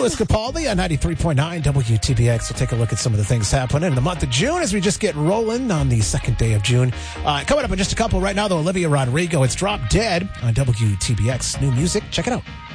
Louis Capaldi on 93.9 WTBX. We'll take a look at some of the things happening in the month of June as we just get rolling on the second day of June. Coming up in just a couple right now, though, Olivia Rodrigo. It's Drop Dead on WTBX. New music. Check it out.